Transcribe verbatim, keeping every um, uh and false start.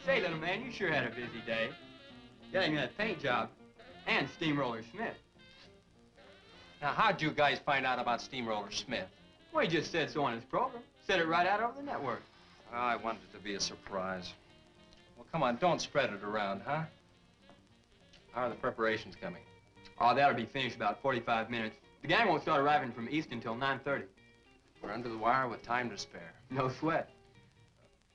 Say, little man, you sure had a busy day. Getting that paint job and Steamroller Smith. Now, how'd you guys find out about Steamroller Smith? Well, he just said so on his program. Said it right out over the network. Oh, I wanted it to be a surprise. Well, come on, don't spread it around, huh? How are the preparations coming? Oh, that'll be finished about forty-five minutes. The gang won't start arriving from East until nine thirty. We're under the wire with time to spare. No sweat.